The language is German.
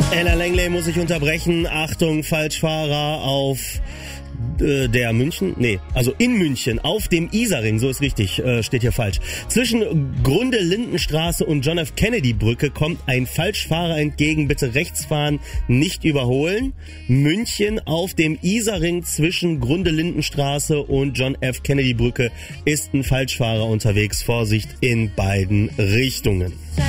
Ella Langley muss sich unterbrechen. Achtung, Falschfahrer auf in München, auf dem Isarring, so ist richtig, steht hier falsch. Zwischen Grunde-Lindenstraße und John F. Kennedy Brücke kommt ein Falschfahrer entgegen, bitte rechts fahren, nicht überholen. München, auf dem Isarring zwischen Grunde-Lindenstraße und John F. Kennedy Brücke ist ein Falschfahrer unterwegs, Vorsicht in beiden Richtungen.